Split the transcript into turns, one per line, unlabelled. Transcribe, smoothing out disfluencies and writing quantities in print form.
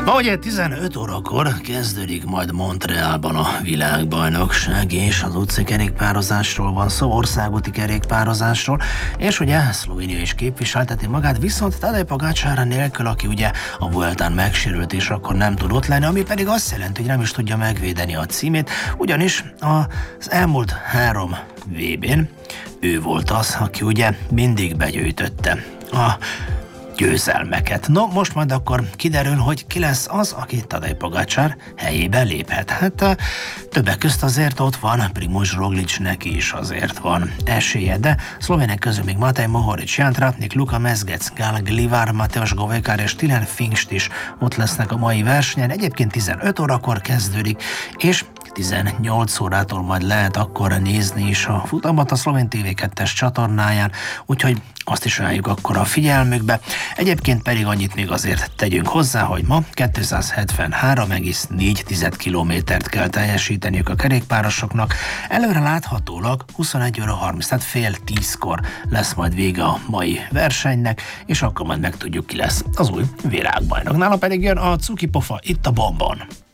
Ma ugye 15 órakor kezdődik majd Montrealban a világbajnokság, és az utcai kerékpározásról van szó, országúti kerékpározásról, és ugye Szlovénia is képviselteti magát, viszont Tadej Pogačar nélkül, aki ugye a Vueltán megsérült, és akkor nem tud ott lenni, ami pedig azt jelenti, hogy nem is tudja megvédeni a címét, ugyanis az elmúlt 3 VB-n ő volt az, aki ugye mindig begyűjtötte a győzelmeket. No, most majd akkor kiderül, hogy ki lesz az, aki Tadej Pogačar helyébe léphet. Hát többek közt azért ott van Primož Roglič, neki is azért van esélye, de szlovének közül még Matej Mohorič, Jan Tratnik, Luka Mezgec, Gal Glivar, Mateusz Govekar és Tilen Fingst is ott lesznek a mai versenyen. Egyébként 15 órakor kezdődik, és 18 órától majd lehet akkor nézni is a futamot a Szlovén TV2-es csatornáján, úgyhogy azt is ajánljuk akkor a figyelmükbe. Egyébként pedig annyit még azért tegyünk hozzá, hogy ma 273,4 kilométert kell teljesíteniük a kerékpárosoknak. Előre láthatólag 21 óra 30, tehát fél 10-kor lesz majd vége a mai versenynek, és akkor majd megtudjuk, ki lesz az új világbajnok. Nála pedig jön a cuki pofa, itt a Bombon.